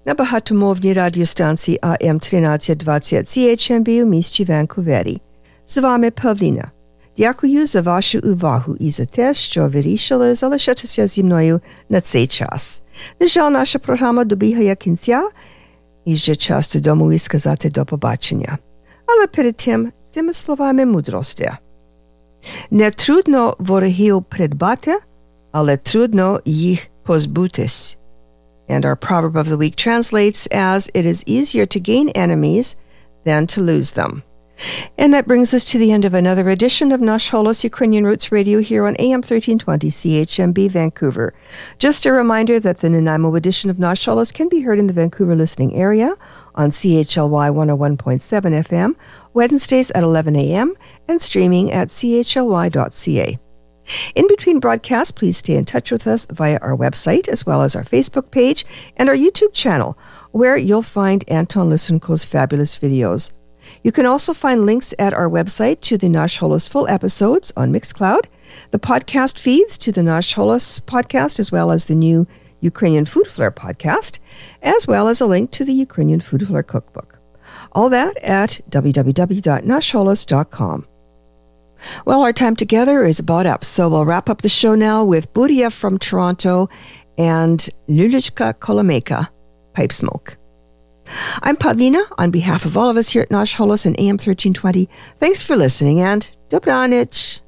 на багатомовній радіостанції АМ 1320 CHMB у місті Ванкувері. З вами Павліна. Дякую за вашу увагу і за те, що вирішили залишитися зі мною на цей час. На жаль, наша програма добігає кінця, і вже час додому і сказати до побачення. Але перед тим, цими словами мудрості. Не трудно ворогів придбати, але трудно їх позбутись. And our proverb of the week translates as, it is easier to gain enemies than to lose them. And that brings us to the end of another edition of Nash Holos Ukrainian Roots Radio here on AM 1320 CHMB Vancouver. Just a reminder that the Nanaimo edition of Nash Holos can be heard in the Vancouver listening area on CHLY 101.7 FM, Wednesdays at 11 a.m., and streaming at chly.ca. In between broadcasts, please stay in touch with us via our website, as well as our Facebook page and our YouTube channel, where you'll find Anton Lysenko's fabulous videos. You can also find links at our website to the Nash Holos full episodes on Mixcloud, the podcast feeds to the Nash Holos podcast, as well as the new Ukrainian Food Flair podcast, as well as a link to the Ukrainian Food Flair cookbook. All that at www.nashholos.com. Well, our time together is about up, so we'll wrap up the show now with Budia from Toronto and Lulichka Kolomeka, Pipe Smoke. I'm Pavlina. On behalf of all of us here at Nash Holos and AM 1320, thanks for listening, and dobranic.